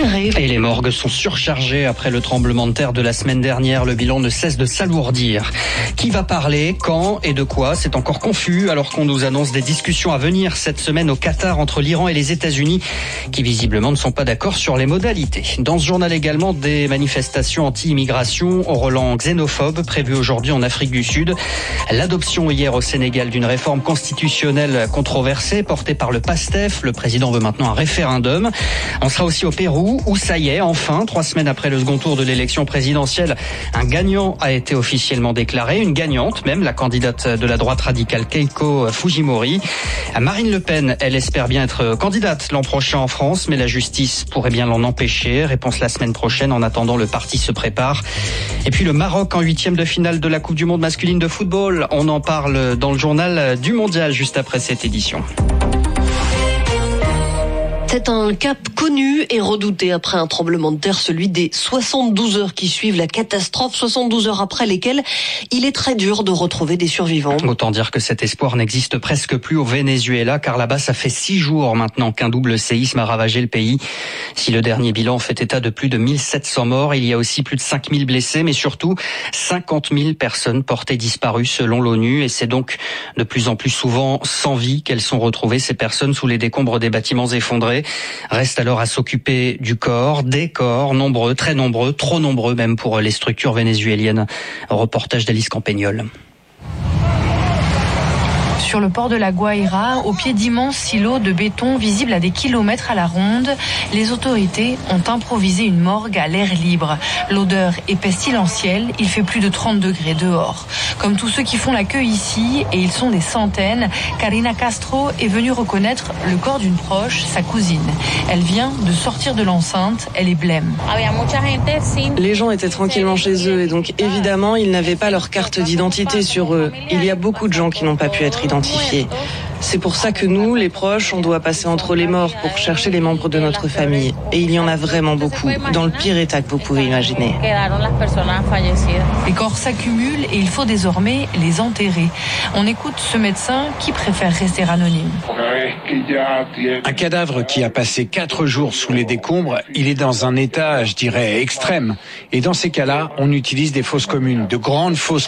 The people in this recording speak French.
accélérée. Et les morgues sont surchargées après le tremblement de terre de la semaine dernière. Le bilan ne cesse de s'alourdir. Qui va parler, quand et de quoi? C'est encore confus alors qu'on nous annonce des discussions à venir cette semaine au Qatar entre l'Iran et les États-Unis qui visiblement ne sont pas d'accord sur les modalités. Dans ce journal également, des manifestations anti-immigration au relent xénophobe prévues aujourd'hui en Afrique du Sud. L'adoption hier au Sénégal d'une réforme constitutionnelle controversée portée par le PASTEF. Le président veut maintenant un référendum. On sera aussi au Pérou où ça y est, enfin, 3 semaines après le second tour de l'élection présidentielle, un gagnant a été officiellement déclaré, une gagnante même, la candidate de la droite radicale Keiko Fujimori. Marine Le Pen, elle espère bien être candidate l'an prochain en France, mais la justice pourrait bien l'en empêcher. Réponse la semaine prochaine. En attendant, le parti se prépare. Et puis le Maroc en 8e de finale de la Coupe du Monde masculine de football. On en parle dans le journal du Mondial juste après cette édition. C'est un cap connu et redouté après un tremblement de terre, celui des 72 heures qui suivent la catastrophe, 72 heures après lesquelles il est très dur de retrouver des survivants. Autant dire que cet espoir n'existe presque plus au Venezuela, car là-bas ça fait 6 jours maintenant qu'un double séisme a ravagé le pays. Si le dernier bilan fait état de plus de 1700 morts, il y a aussi plus de 5000 blessés, mais surtout 50 000 personnes portées disparues selon l'ONU, et c'est donc de plus en plus souvent sans vie qu'elles sont retrouvées, ces personnes sous les décombres des bâtiments effondrés. Reste alors à s'occuper du corps, des corps, nombreux, très nombreux, trop nombreux même pour les structures vénézuéliennes. Reportage d'Alice Campagnol. Sur le port de la Guaira, au pied d'immenses silos de béton visibles à des kilomètres à la ronde, les autorités ont improvisé une morgue à l'air libre. L'odeur est pestilentielle, il fait plus de 30 degrés dehors. Comme tous ceux qui font la queue ici, et ils sont des centaines, Karina Castro est venue reconnaître le corps d'une proche, sa cousine. Elle vient de sortir de l'enceinte, elle est blême. Les gens étaient tranquillement chez eux et donc évidemment ils n'avaient pas leur carte d'identité sur eux. Il y a beaucoup de gens qui n'ont pas pu être identifiés. C'est pour ça que nous, les proches, on doit passer entre les morts pour chercher les membres de notre famille. Et il y en a vraiment beaucoup, dans le pire état que vous pouvez imaginer. Les corps s'accumulent et il faut désormais les enterrer. On écoute ce médecin qui préfère rester anonyme. Un cadavre qui a passé 4 jours sous les décombres, il est dans un état, je dirais, extrême. Et dans ces cas-là, on utilise des fosses communes, de grandes fosses